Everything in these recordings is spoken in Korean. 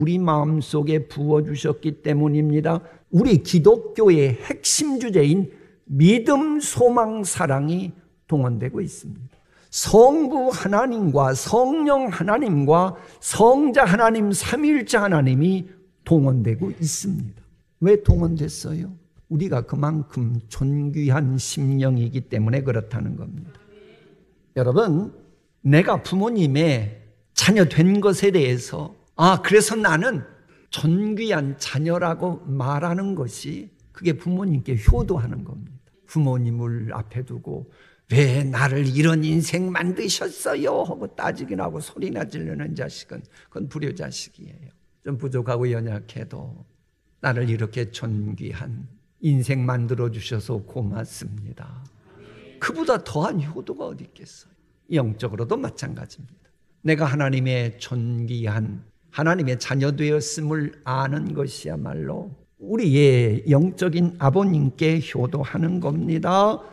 우리 마음속에 부어주셨기 때문입니다. 우리 기독교의 핵심 주제인 믿음, 소망, 사랑이 동원되고 있습니다. 성부 하나님과 성령 하나님과 성자 하나님, 삼위일체 하나님이 동원되고 있습니다. 왜 동원됐어요? 우리가 그만큼 존귀한 심령이기 때문에 그렇다는 겁니다. 여러분, 내가 부모님의 자녀 된 것에 대해서 그래서 나는 존귀한 자녀라고 말하는 것이 그게 부모님께 효도하는 겁니다. 부모님을 앞에 두고 왜 나를 이런 인생 만드셨어요? 하고 따지긴 하고 소리나 지르는 자식은 그건 불효자식이에요. 좀 부족하고 연약해도 나를 이렇게 존귀한 인생 만들어주셔서 고맙습니다. 그보다 더한 효도가 어디 있겠어요? 영적으로도 마찬가지입니다. 내가 하나님의 존귀한 하나님의 자녀 되었음을 아는 것이야말로 우리의 영적인 아버님께 효도하는 겁니다.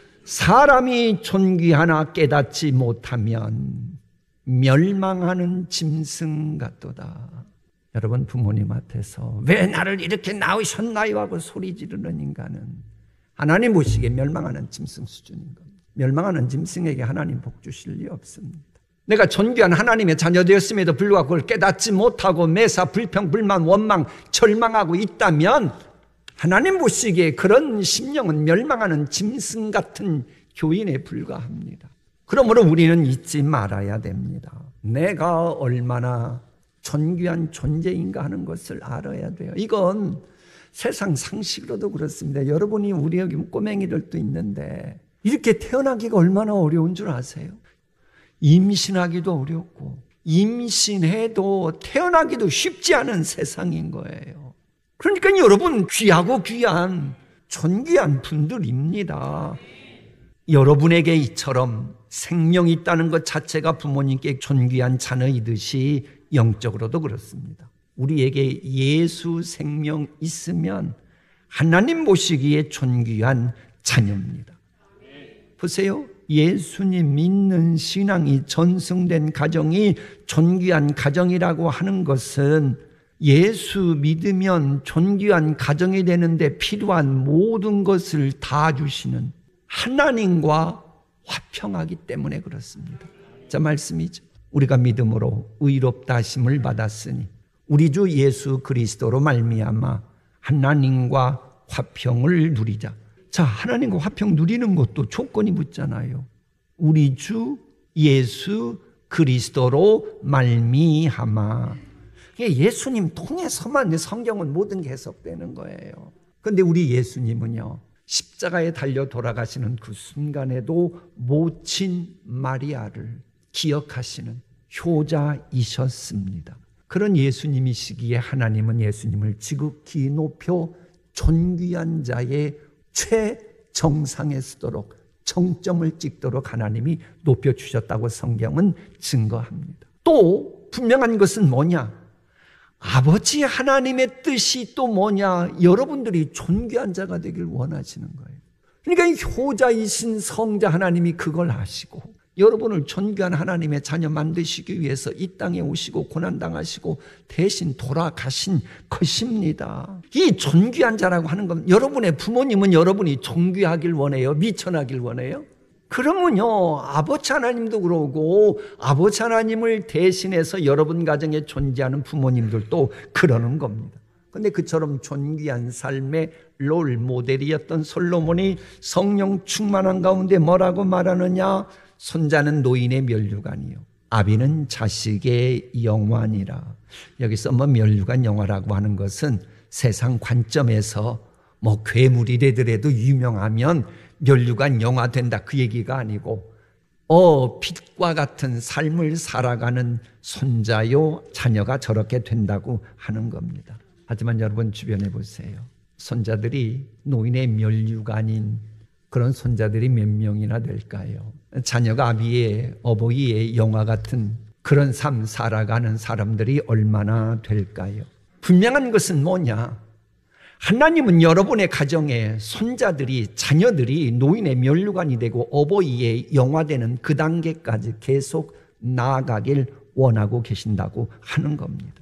사람이 존귀하나 깨닫지 못하면 멸망하는 짐승 같도다. 여러분, 부모님 앞에서 왜 나를 이렇게 낳으셨나요? 하고 소리 지르는 인간은 하나님 보시기에 멸망하는 짐승 수준인 겁니다. 멸망하는 짐승에게 하나님 복 주실 리 없습니다. 내가 존귀한 하나님의 자녀 되었음에도 불구하고 그걸 깨닫지 못하고 매사 불평, 불만, 원망, 절망하고 있다면 하나님 보시기에 그런 심령은 멸망하는 짐승 같은 교인에 불과합니다. 그러므로 우리는 잊지 말아야 됩니다. 내가 얼마나 존귀한 존재인가 하는 것을 알아야 돼요. 이건 세상 상식으로도 그렇습니다. 여러분이 우리 여기 꼬맹이들도 있는데 이렇게 태어나기가 얼마나 어려운 줄 아세요? 임신하기도 어렵고 임신해도 태어나기도 쉽지 않은 세상인 거예요. 그러니까 여러분 귀하고 귀한 존귀한 분들입니다. 여러분에게 이처럼 생명이 있다는 것 자체가 부모님께 존귀한 자녀이듯이 영적으로도 그렇습니다. 우리에게 예수 생명 있으면 하나님 보시기에 존귀한 자녀입니다. 보세요. 예수님 믿는 신앙이 전승된 가정이 존귀한 가정이라고 하는 것은 예수 믿으면 존귀한 가정이 되는데 필요한 모든 것을 다 주시는 하나님과 화평하기 때문에 그렇습니다. 자, 말씀이죠. 우리가 믿음으로 의롭다 하심을 받았으니 우리 주 예수 그리스도로 말미암아 하나님과 화평을 누리자. 자, 하나님과 화평 누리는 것도 조건이 붙잖아요. 우리 주 예수 그리스도로 말미암아. 예수님 통해서만 성경은 모든 게 해석되는 거예요. 그런데 우리 예수님은요, 십자가에 달려 돌아가시는 그 순간에도 모친 마리아를 기억하시는 효자이셨습니다. 그런 예수님이시기에 하나님은 예수님을 지극히 높여 존귀한 자의 최정상에 서도록 정점을 찍도록 하나님이 높여주셨다고 성경은 증거합니다. 또 분명한 것은 뭐냐? 아버지 하나님의 뜻이 또 뭐냐? 여러분들이 존귀한 자가 되길 원하시는 거예요. 그러니까 효자이신 성자 하나님이 그걸 아시고 여러분을 존귀한 하나님의 자녀 만드시기 위해서 이 땅에 오시고 고난당하시고 대신 돌아가신 것입니다. 이 존귀한 자라고 하는 건 여러분의 부모님은 여러분이 존귀하길 원해요? 미천하길 원해요? 그러면요, 아버지 하나님도 그러고 아버지 하나님을 대신해서 여러분 가정에 존재하는 부모님들도 그러는 겁니다. 그런데 그처럼 존귀한 삶의 롤 모델이었던 솔로몬이 성령 충만한 가운데 뭐라고 말하느냐? 손자는 노인의 멸류관이요 아비는 자식의 영화니라. 여기서 멸류관 영화라고 하는 것은 세상 관점에서 괴물이 되더라도 유명하면 멸류관 영화 된다 그 얘기가 아니고 빛과 같은 삶을 살아가는 손자요 자녀가 저렇게 된다고 하는 겁니다. 하지만 여러분 주변에 보세요. 손자들이 노인의 멸류관인 그런 손자들이 몇 명이나 될까요? 자녀가 아비의 어버이의 영화 같은 그런 삶 살아가는 사람들이 얼마나 될까요? 분명한 것은 뭐냐? 하나님은 여러분의 가정에 손자들이 자녀들이 노인의 멸류관이 되고 어버이의 영화 되는 그 단계까지 계속 나아가길 원하고 계신다고 하는 겁니다.